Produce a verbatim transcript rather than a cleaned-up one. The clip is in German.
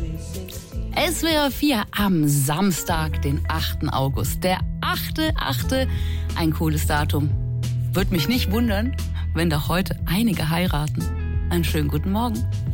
S W R vier am Samstag, den achten August. Der achte achte Ein cooles Datum. Würde mich nicht wundern, wenn da heute einige heiraten. Einen schönen guten Morgen.